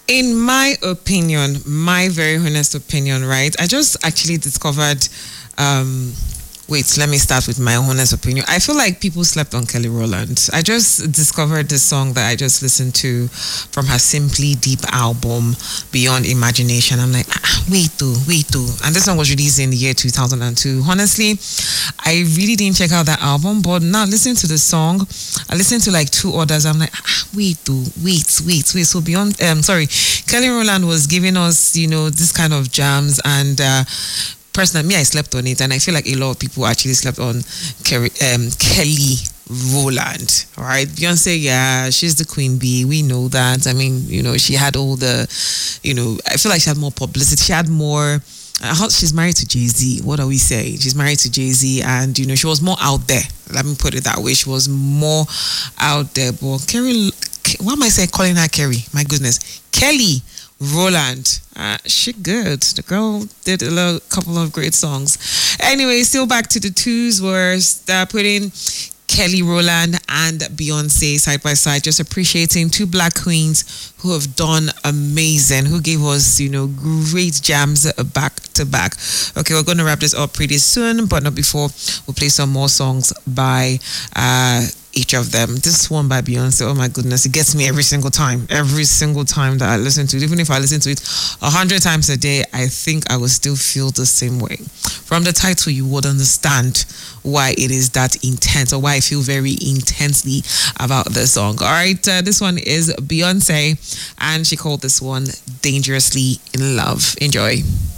In my opinion, my very honest opinion, right? I just actually discovered wait, let me start with my honest opinion. I feel like people slept on Kelly Rowland. I just discovered this song that I just listened to from her Simply Deep album, Beyond Imagination. I'm like, wait though. And this song was released in the year 2002. Honestly, I really didn't check out that album, but now listening to the song, I listened to like two others. I'm like, wait. So Beyond, Kelly Rowland was giving us, this kind of jams and, personally, me, I slept on it, and I feel like a lot of people actually slept on Kelly Rowland. All right, Beyonce, yeah, she's the queen bee. We know that. I mean, she had all the, I feel like she had more publicity. She had more. She's married to Jay-Z. What are we saying? She's married to Jay-Z, and she was more out there. Let me put it that way. She was more out there. But Kerry, why am I saying calling her Kerry? My goodness, Kelly Rowland, she good. The girl did a couple of great songs. Anyway, still back to the twos where they're putting Kelly Rowland and Beyonce side by side, just appreciating two black queens who have done amazing, who gave us, great jams back to back. Okay, we're going to wrap this up pretty soon, but not before we'll play some more songs by each of them. This one by Beyonce, oh my goodness, it gets me every single time that I listen to it. Even if I listen to it 100 times a day, I think I will still feel the same way. From the title, you would understand why it is that intense, or why I feel very intensely about the song. All right, this one is Beyonce, and she called this one Dangerously in Love. Enjoy.